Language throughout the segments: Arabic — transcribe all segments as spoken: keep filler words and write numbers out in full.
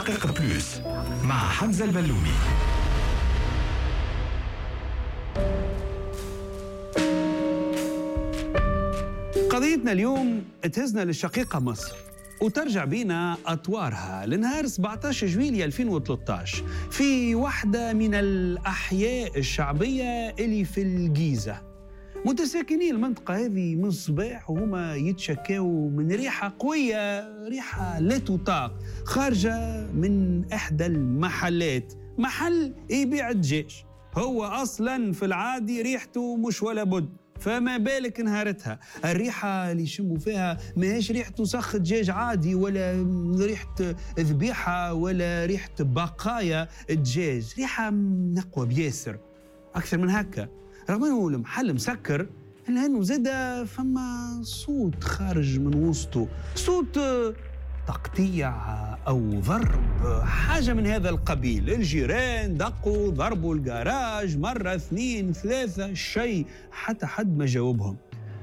حقيقة بلوس مع حمزة البلومي. قضيتنا اليوم تهزنا للشقيقة مصر وترجع بينا أطوارها لنهار سبعة عشر جويلية ألفين وثلاثة عشر في واحدة من الأحياء الشعبية اللي في الجيزة. متساكنين المنطقة هذه من الصباح وهما يتشكاو من ريحة قوية، ريحة لا تطاق خارجة من إحدى المحلات، محل يبيع الدجاج. هو أصلاً في العادي ريحته مش ولا بد، فما بالك نهارتها الريحة اللي يشموا فيها ماهيش ريحة سخ دجاج عادي، ولا ريحة ذبيحة، ولا ريحة بقايا الدجاج، ريحة نقوى بياسر أكثر من هكا. رغم أنه المحل مسكر إلا أنه زاد فما صوت خارج من وسطه، صوت تقطيع أو ضرب، حاجة من هذا القبيل. الجيران دقوا ضربوا الجراج مرة اثنين ثلاثة، شيء حتى حد ما جاوبهم.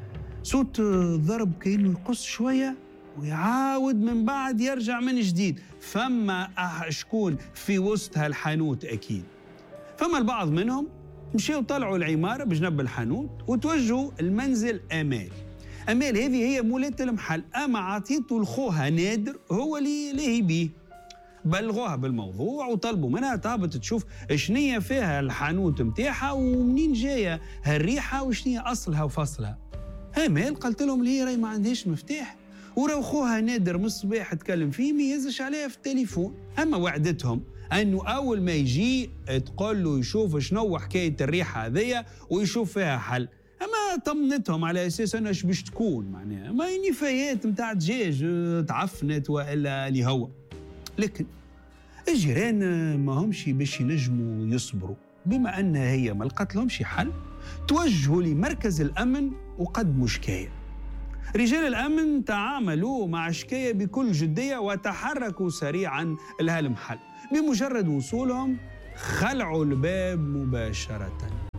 صوت ضرب كأنه يقص شوية ويعاود من بعد يرجع من جديد. فما شكون في وسط هالحانوت أكيد. فما البعض منهم مشيوا طلعوا العمارة بجنب الحانوت وتوجهوا المنزل آمال. أمال هذه هي مولة المحل، أما عطيته لخوها نادر هو اللي لهي بيه. بلغوها بالموضوع وطلبوا منها تهبط تشوف شنية فيها الحانوت متاعها ومنين جاية هالريحة وشنية أصلها وفصلها. أمال قالت لهم لي راي ما عندهاش مفتاح، ورا خوها نادر من الصباح تكلم فيه ما يهزش عليها في التليفون. أما وعدتهم أنه أول ما يجي تقول له يشوف شنو حكاية الريحة هذية ويشوف فيها حل. أما طمنتهم على أساس أنها باش تكون معناها ما نفايات متاع دجاج تعفنت وإلا اللي هو. لكن الجيران ما همش باش ينجموا يصبروا، بما أنها هي ما لقت لهمش حل توجهوا لمركز الأمن وقدموا شكاية. رجال الأمن تعاملوا مع شكاية بكل جدية وتحركوا سريعا لهالمحل. بمجرد وصولهم خلعوا الباب مباشرة،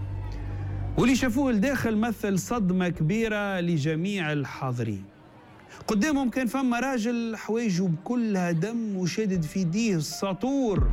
واللي شافوه الداخل مثل صدمة كبيرة لجميع الحاضرين. قدامهم كان فما راجل حوايجه بكلها دم وشدد في يديه الساطور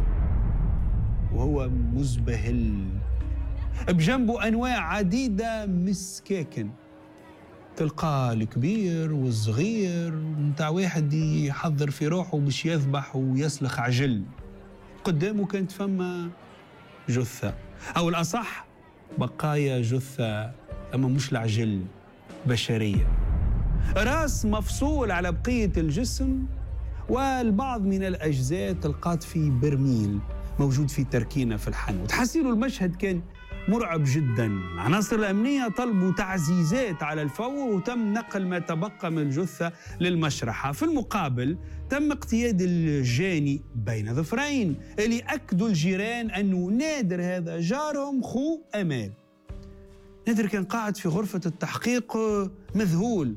وهو مزبهل، بجنبه أنواع عديدة مسكاكن، تلقى الكبير والصغير متاع واحد يحضر في روحه باش يذبح ويسلخ عجل. قدامه كانت فما جثة، أو الأصح بقايا جثة، أما مش العجل، بشرية، راس مفصول على بقية الجسم، والبعض من الأجزاء تلقات في برميل موجود في تركينة في الحانوت. حسينوا المشهد كان مرعب جدا. العناصر الأمنية طلبوا تعزيزات على الفور وتم نقل ما تبقى من الجثة للمشرحة. في المقابل تم اقتياد الجاني بين ظفرين اللي أكدوا الجيران أنه نادر هذا جارهم خو أمال. نادر كان قاعد في غرفة التحقيق مذهول،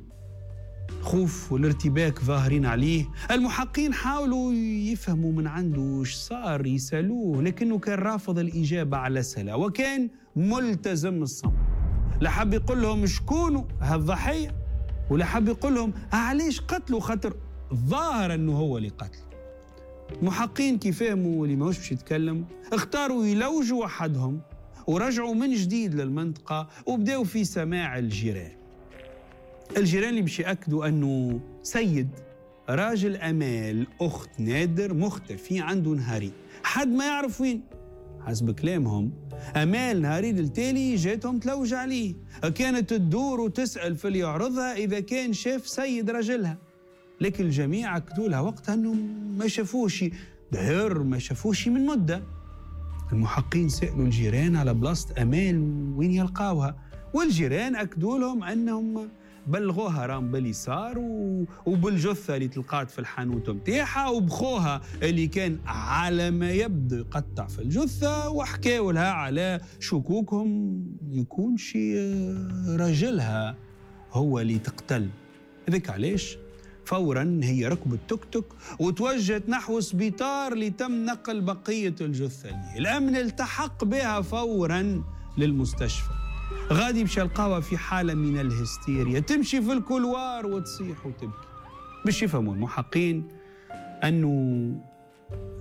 خوف والارتباك ظاهرين عليه. المحققين حاولوا يفهموا من عنده وش صار، يسألوه، لكنه كان رافض الإجابة على الأسئلة وكان ملتزم الصمت. لا حب يقول لهم شكونه هالضحية، ولا حب يقول لهم علاش قتلوا، خاطر ظاهر أنه هو اللي قتل. المحققين كيف فهموا اللي ماهوش باش يتكلم اختاروا يلوجوا أحدهم ورجعوا من جديد للمنطقة وبدأوا في سماع الجيران. الجيران اللي باش يأكدوا أنه سيد راجل أمال أخت نادر مختفي عنده نهارين، حد ما يعرف وين. حسب كلامهم أمال نهارين التالي جاتهم تلوج عليه، كانت تدور وتسأل في اللي يعرضها إذا كان شاف سيد رجلها، لكن الجميع أكدوا لها وقتها أنه ما شافوش، ظهر ما شافوش من مدة. المحققين سألوا الجيران على بلاصة أمال وين يلقاوها، والجيران أكدوا لهم أنهم بلغوها رام باللي صار وبالجثة اللي تلقات في الحانوت متاعها وبخوها اللي كان على ما يبدو يقطع في الجثة، وحكاوا لها على شكوكهم يكون شي رجلها هو اللي تقتل. ذيك علاش فوراً هي ركبت توك توك وتوجهت نحو سبيطار لتم نقل بقية الجثة ليه. الأمن التحق بها فوراً للمستشفى. غادي مشى لقاوها في حالة من الهستيريا، تمشي في الكولوار وتصيح وتبكي. باش يفهموا المحققين أنه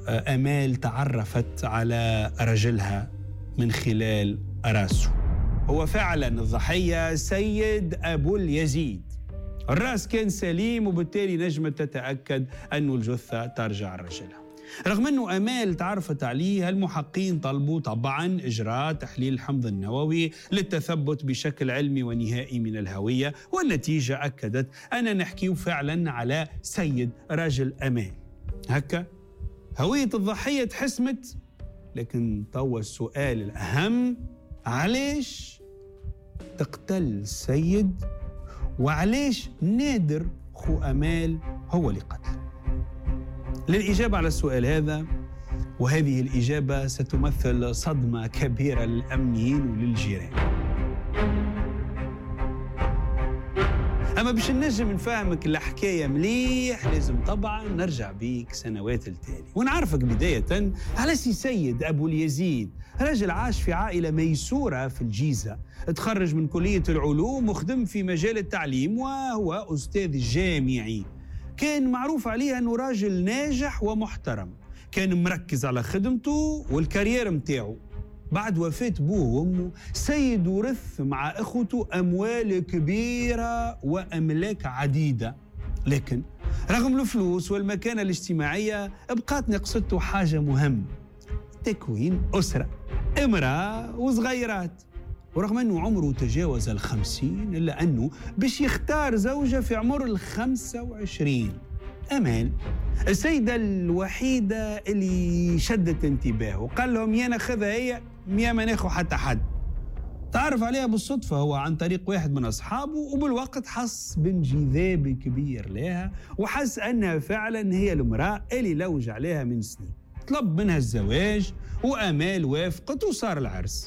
أمال تعرفت على رجلها من خلال راسه. هو فعلا الضحية سيد أبو اليزيد. الرأس كان سليم وبالتالي نجمت تتأكد أن الجثة ترجع لرجلها. رغم أنه أمال تعرفت عليه، المحققين طلبوا طبعا إجراء تحليل الحمض النووي للتثبت بشكل علمي ونهائي من الهوية، والنتيجة أكدت أن نحكي فعلا على سيد رجل أمال. هكا هوية الضحية تحسمت، لكن توا السؤال الأهم: علاش تقتل السيد؟ وعلاش نادر خو أمال هو اللي قتله؟ للإجابة على السؤال هذا، وهذه الإجابة ستمثل صدمة كبيرة للأمنيين وللجيران. أما باش نجم نفهمك الحكاية مليح لازم طبعا نرجع بيك سنوات التالي ونعرفك بداية على سي سيد أبو اليزيد. رجل عاش في عائلة ميسورة في الجيزة، تخرج من كلية العلوم وخدم في مجال التعليم وهو أستاذ جامعي. كان معروف عليه أنه راجل ناجح ومحترم، كان مركز على خدمته والكارير متاعه. بعد وفاة بوه وامه، سيد ورث مع اخوته اموال كبيره واملاك عديده، لكن رغم الفلوس والمكانه الاجتماعيه بقات ناقصته حاجه مهمه: تكوين اسره، امراه وصغيرات. ورغم انه عمره تجاوز الخمسين الا انه باش يختار زوجه في عمر الخمسه وعشرين. أمال السيدة الوحيدة اللي شدت انتباهه، وقال لهم يا ناخذها هي يا ما ناخذ حتى حد. تعرف عليها بالصدفة هو عن طريق واحد من أصحابه، وبالوقت حس بانجذاب كبير لها وحس أنها فعلا هي المرأة اللي لوج عليها من سنين. طلب منها الزواج وأمال وافقت وصار العرس.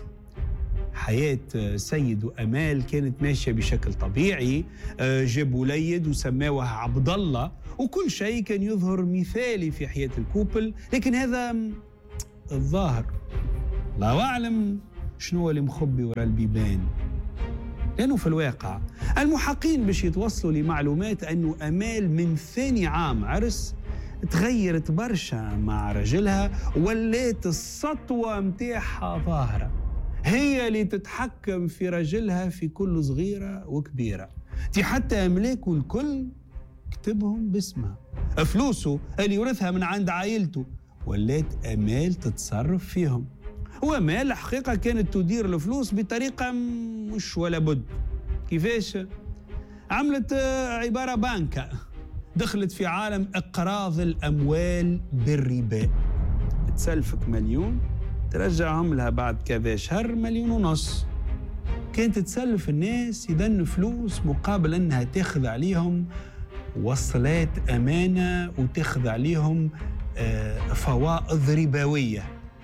حياة سيد وأمال كانت ماشية بشكل طبيعي، جاب وليد وسماوه عبد الله، وكل شيء كان يظهر مثالي في حياة الكوبل. لكن هذا الظاهر الله أعلم شنو اللي مخبي وراء البيبان، لأنه في الواقع المحققين باش يتوصلوا لمعلومات أنه أمال من ثاني عام عرس تغيرت برشا مع رجلها، ولات السطوة متاعها ظاهرة، هي اللي تتحكم في رجلها في كل صغيرة وكبيرة. تي حتى أملاكه الكل كتبهم باسمها، فلوسه اللي يورثها من عند عائلته ولات أمال تتصرف فيهم. وأمال الحقيقة كانت تدير الفلوس بطريقة مش ولا بد. كيفاش؟ عملت عبارة بانكا، دخلت في عالم إقراض الأموال بالربا. تسلفك مليون ترجعهم لها بعد كذا شهر مليون ونص. كانت تسلف الناس إذن فلوس مقابل أنها تاخذ عليهم وصلات أمانة وتاخذ عليهم فوائض ربوية،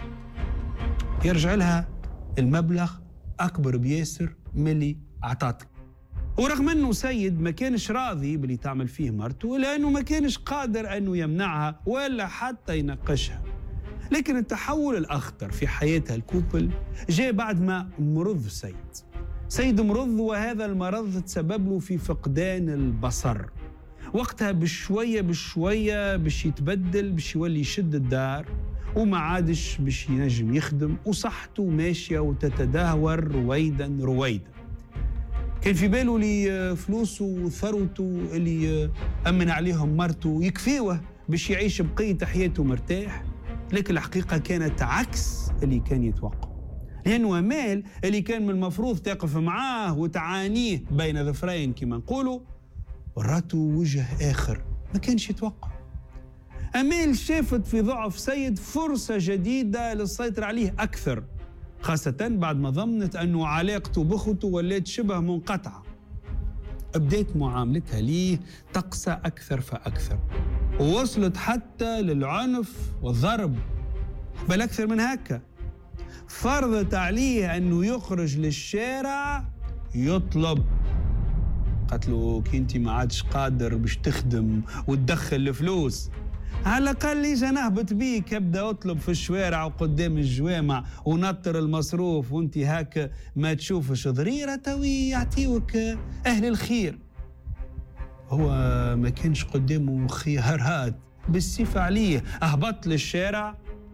يرجع لها المبلغ أكبر بياسر من اللي أعطاتك. ورغم أنه سيد ما كانش راضي باللي تعمل فيه مرته، لأنه ما كانش قادر أنه يمنعها ولا حتى يناقشها. لكن التحول الأخطر في حياتها الكوبل جاء بعد ما مرض سيد. سيد مرض، وهذا المرض تسبب له في فقدان البصر. وقتها بشوية بشوية باش يتبدل، باش يولي يشد الدار وما عادش باش ينجم يخدم، وصحته ماشية وتتدهور رويدا رويدا. كان في باله لي فلوسه وثروته اللي أمن عليهم مرته يكفيوه باش يعيش بقية حياته مرتاح، لكن الحقيقة كانت عكس اللي كان يتوقع. لأنه أمال اللي كان من المفروض تقف معاه وتعانيه بين ظفرين كما نقولوا، وراته وجه آخر ما كانش يتوقع. أمال شافت في ضعف سيد فرصة جديدة للسيطرة عليه أكثر، خاصة بعد ما ضمنت أنه علاقته بأخته ولات شبه منقطعة. بدأت معاملتها ليه تقسى أكثر فأكثر، ووصلت حتى للعنف والضرب، بل أكثر من هكا فرضت عليه أنه يخرج للشارع يطلب. قالت له كي انت ما عادش قادر باش تخدم وتدخل الفلوس، على الأقل إجا نهبط بيك، ابدا اطلب في الشوارع وقدام الجوامع ونطر المصروف، وانت هاك ما تشوفش ضريرة توي يعطيوك أهل الخير. هو ما كانش قدامه خيارات، بالسيف عليه، أهبط للشارع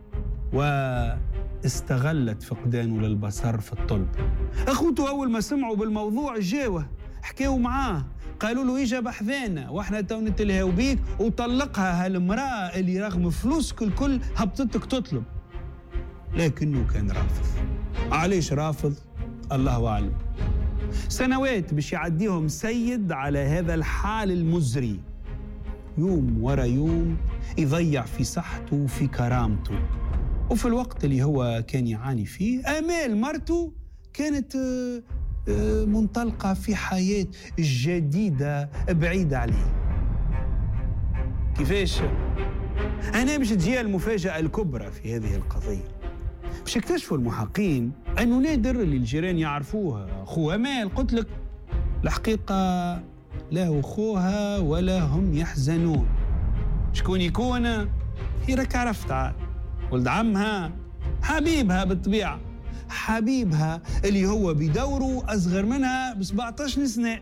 واستغلت فقدانه للبصر في الطلب. أخوته أول ما سمعوا بالموضوع جاوه، حكاوا معاه، قالوا له إجا بحذانا واحنا تو نتلهاو بيك وطلقها هالمرأة اللي رغم فلوسك الكل هبطتك تطلب. لكنه كان رافض. علاش رافض؟ الله أعلم. سنوات باش يعديهم سيد على هذا الحال المزري، يوم ورا يوم يضيع في صحته وفي كرامته. وفي الوقت اللي هو كان يعاني فيه، آمال مرته كانت منطلقة في حياة جديدة بعيدة عليه. كيفاش؟ أنا باش تجي المفاجأة الكبرى في هذه القضية. باش اكتشفوا المحققين أنه نادر اللي الجيران يعرفوها أخوه آمال، قلت لك الحقيقة لا أخوها ولا هم يحزنون. شكون يكون؟ هي راك عرفت عاد، ولد عمها، حبيبها بالطبيعة، حبيبها اللي هو بدوره أصغر منها ب سبعطاش سنة،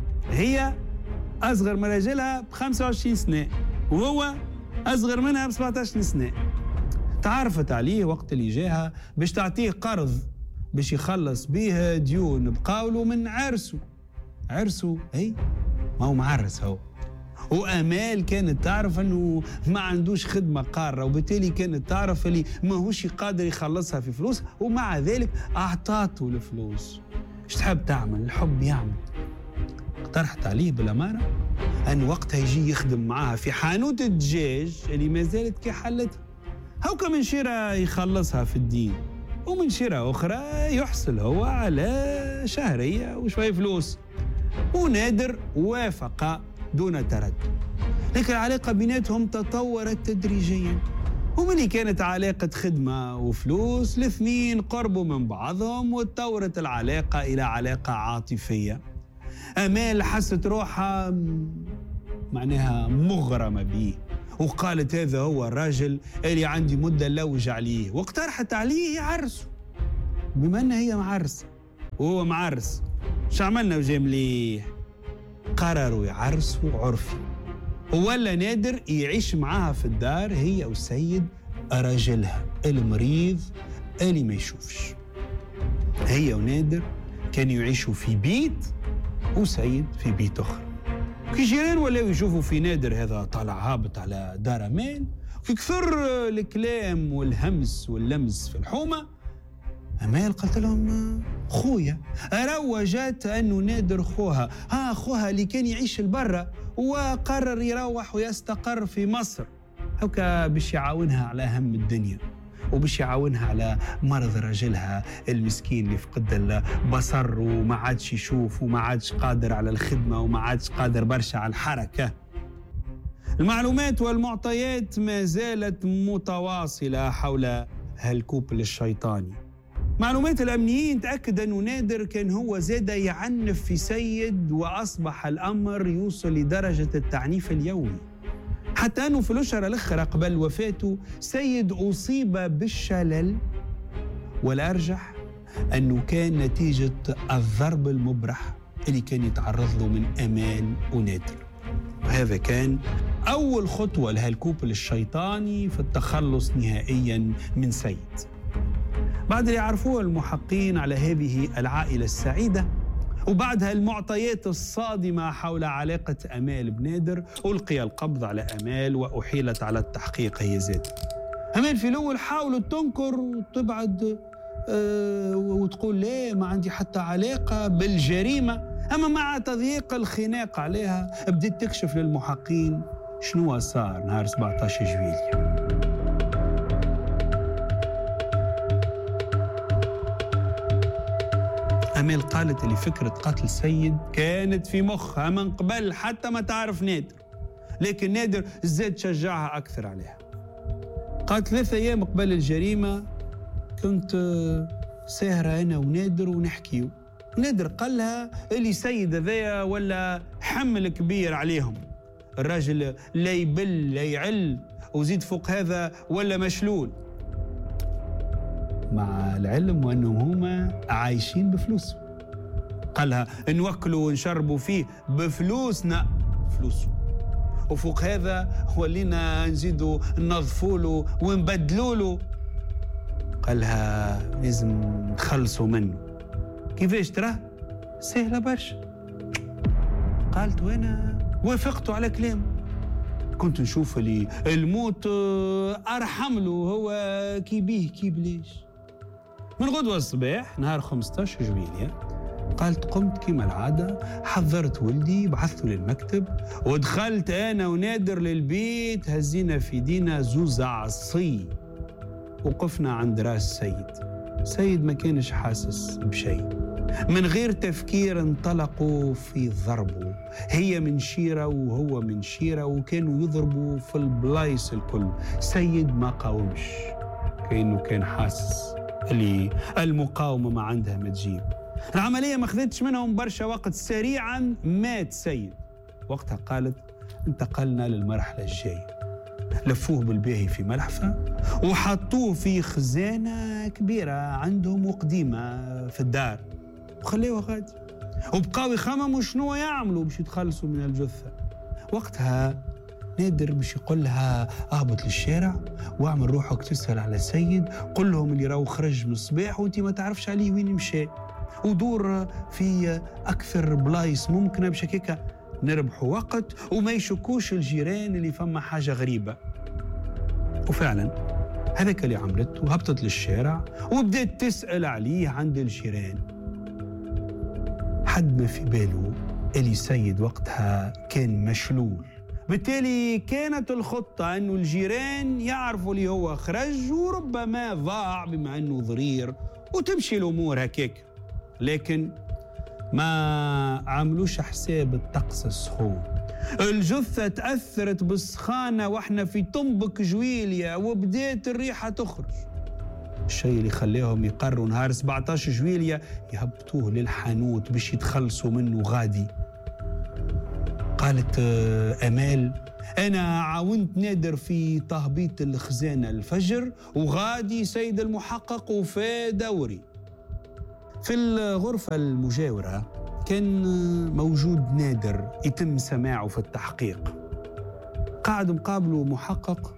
هي أصغر من راجلها ب خمسة وعشرين سنة، وهو أصغر منها ب سبعطاش سنة. تعرفت عليه وقت اللي جاها باش تعطيه قرض باش يخلص بيه ديون بقاوله من عرسه. عرسه هي ما هو معرس هو. وآمال كانت تعرف أنه ما عندوش خدمة قارة، وبالتالي كانت تعرف اللي ما هوش قادر يخلصها في فلوس، ومع ذلك أعطاته الفلوس. ايش تحب تعمل؟ الحب يعمل. اقترحت عليه بالأمانة أن وقتها يجي يخدم معاها في حانوت الدجاج اللي ما زالت كي حلتها، هوكا من شيرة يخلصها في الدين، ومن شيرة أخرى يحصل هو على شهرية وشوية فلوس. ونادر وافق دون تردد. لكن العلاقة بيناتهم تطورت تدريجيا، وملي كانت علاقة خدمة وفلوس الاثنين قربوا من بعضهم وتطورت العلاقة إلى علاقة عاطفية. آمال حست روحها معناها مغرمة بيه، وقالت هذا هو الراجل اللي عندي مدة نلوج عليه، واقترحت عليه يعرسه. بما أنها هي معرسة وهو معرس، شو عملنا وجا مليح؟ قرروا يعرسوا عرفي، ولا نادر يعيش معاها في الدار هي والسيد راجلها المريض اللي ما يشوفش. هي ونادر كانوا يعيشوا في بيت وسيد في بيت أخرى. كي جيران ولاو يشوفوا في نادر هذا طالع هابط على دار آمال، في كثر الكلام والهمس واللمس في الحومة، آمال قالت لهم خويا روجت أنه نادر خوها، ها خوها اللي كان يعيش البرة وقرر يروح ويستقر في مصر، هكا باش يعاونها على هم الدنيا وباش يعاونها على مرض راجلها المسكين اللي فقد البصر وما عادش يشوف وما عادش قادر على الخدمة وما عادش قادر برشا على الحركة. المعلومات والمعطيات ما زالت متواصلة حول هالكوبل الشيطاني. معلومات الأمنيين تأكد أنه نادر كان هو زاد يعنف في سيد، وأصبح الأمر يوصل لدرجة التعنيف اليومي، حتى أنه في الأشهر الأخرى قبل وفاته سيد أصيب بالشلل، والأرجح أنه كان نتيجة الضرب المبرح اللي كان يتعرض له من آمال ونادر. وهذا كان أول خطوة لهالكوبل الشيطاني في التخلص نهائياً من سيد. بعد اللي يعرفوه المحققين على هذه العائلة السعيدة، وبعدها المعطيات الصادمة حول علاقة آمال بنادر، ألقي القبض على آمال وأحيلت على التحقيق هي زاد. آمال في الأول حاولت تنكر وتبعد أه وتقول لا ما عندي حتى علاقة بالجريمة، أما مع تضييق الخناق عليها بدأت تكشف للمحققين شنو صار نهار سبعطاش جويلية. آمال قالت اللي فكرة قتل سيد كانت في مخها من قبل حتى ما تعرف نادر، لكن نادر زاد شجعها أكثر عليها. قالت ثلاثة أيام قبل الجريمة كنت ساهرة أنا ونادر ونحكيو، نادر قال لها اللي سيد هذايا ولا حمل كبير عليهم، الراجل لا يبل لا يعل وزيد فوق هذا ولا مشلول، مع العلم وأنهم هما عايشين بفلوسهم. قالها نوكلوا ونشربوا فيه بفلوسنا، فلوسه، وفوق هذا ولينا نزيدوا ننظفوا له ونبدلوا له. قالها لازم نخلصوا منه. كيفاش تراه؟ سهلة برشا. قالت وانا وافقت على كلامه. كنت نشوف اللي الموت أرحم له، هو كي بيه كي بليش. من غدوة الصباح نهار خمسطاش جويلية قالت قمت كما العادة، حضرت ولدي بعثته للمكتب ودخلت أنا ونادر للبيت، هزينا في دينا زوز عصي وقفنا عند راس سيد. سيد ما كانش حاسس بشيء، من غير تفكير انطلقوا في ضربه، هي من شيرة وهو من شيرة، وكانوا يضربوا في البلايص الكل. سيد ما قاومش، كأنه كان حاسس اللي المقاومة ما عندها ما تجيب. العملية ما خذتش منهم برشا وقت، سريعا مات سيد. وقتها قالت انتقلنا للمرحلة الجاية، لفوه بالباهي في ملحفة وحطوه في خزانة كبيرة عندهم وقديمة في الدار وخليوه غادي، وبقاو يخمموا شنو يعملوا باش يتخلصوا من الجثة. وقتها نادر باش يقول لها اهبط للشارع واعمل روحك تسأل على سيد، قل لهم اللي راهو خرج من الصباح وانت ما تعرفش عليه وين مشى، ودور في اكثر بلايص ممكنه باش هكاك نربحوا وقت وما يشكوش الجيران اللي فما حاجه غريبه. وفعلا هذاك اللي عملته، وهبطت للشارع وبدات تسأل عليه عند الجيران. حد ما في باله اللي سيد وقتها كان مشلول، بالتالي كانت الخطة أنه الجيران يعرفوا اللي هو خرج وربما ضاع بما أنه ضرير وتمشي الأمور هكاك. لكن ما عملوش حساب الطقس السخون. الجثة تأثرت بالسخانة واحنا في طنبك جويلية وبدات الريحة تخرج. الشيء اللي خلاهم يقرروا نهار سبعطاش جويلية يهبطوه للحانوت باش يتخلصوا منه غادي. قالت أمال أنا عاونت نادر في تهبيط الخزانة الفجر وغادي سيد المحقق وفى دوري. في الغرفة المجاورة كان موجود نادر يتم سماعه في التحقيق. قاعد مقابله محقق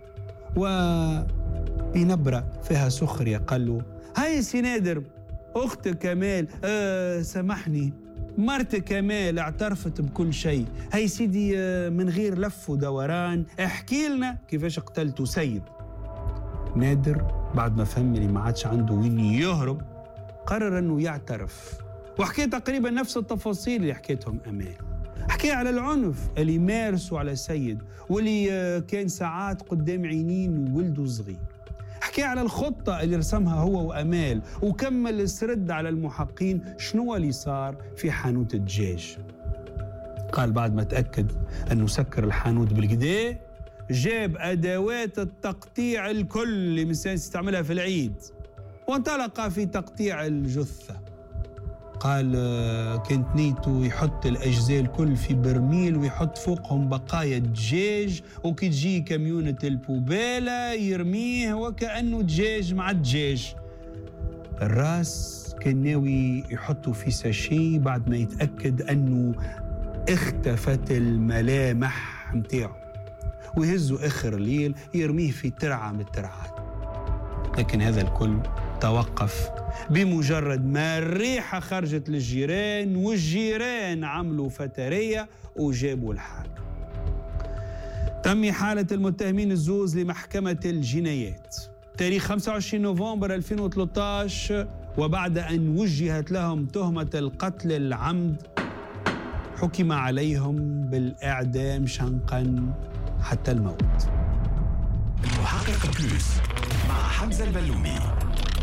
وبنبرة فيها سخرية قال له هاي سي نادر أختك كمال أه سامحني، مرت كمال اعترفت بكل شيء. هاي سيدي أه من غير لف ودوران احكي لنا كيفاش قتلتوا سيد. نادر بعد ما فهم اللي ما عادش عنده وين يهرب قرر انه يعترف، وحكي تقريبا نفس التفاصيل اللي حكيتهم امال. حكي على العنف اللي مارسوا على سيد واللي كان ساعات قدام عينين ولده صغير. حكي على الخطة اللي رسمها هو وامال، وكمل السرد على المحققين شنو اللي صار في حانوت الدجاج. قال بعد ما تأكد انه سكر الحانوت بالكدا جاب ادوات التقطيع الكل اللي الانسان يستعملها في العيد وانطلق في تقطيع الجثة. قال كانت نيته يحط الأجزاء الكل في برميل ويحط فوقهم بقايا دجاج، وكي تجي كميونة البوبالة يرميه وكأنه دجاج مع دجاج. الراس كان ناوي يحطه في ساشي بعد ما يتأكد أنه اختفت الملامح متاعه، ويهزه آخر الليل يرميه في ترعة من الترعات. لكن هذا الكل توقف بمجرد ما الريحة خرجت للجيران، والجيران عملوا فترية وجابوا الحاكم. تم إحالة المتهمين الزوز لمحكمة الجنايات تاريخ خمسة وعشرين نوفمبر ألفين وثلاثة عشر، وبعد أن وجهت لهم تهمة القتل العمد حكم عليهم بالإعدام شنقا حتى الموت. المحقق بلوس مع حمزة البلومي.